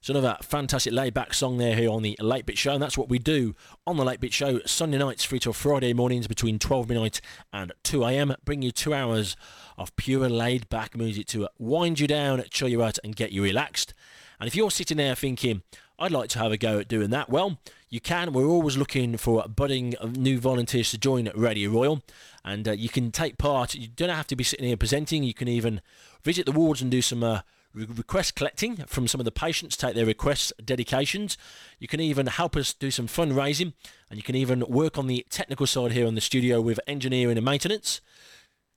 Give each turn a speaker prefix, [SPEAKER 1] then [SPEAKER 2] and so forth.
[SPEAKER 1] So another fantastic laid-back song there here on the Late Bit Show, and that's what we do on the Late Bit Show, Sunday nights through till Friday mornings between 12 midnight and 2 a.m. Bring you 2 hours of pure laid-back music to wind you down, chill you out, and get you relaxed. And if you're sitting there thinking, I'd like to have a go at doing that, well, you can. We're always looking for budding new volunteers to join Radio Royal, and you can take part. You don't have to be sitting here presenting. You can even visit the wards and do some request collecting from some of the patients, take their requests, dedications. You can even help us do some fundraising, and you can even work on the technical side here in the studio with engineering and maintenance.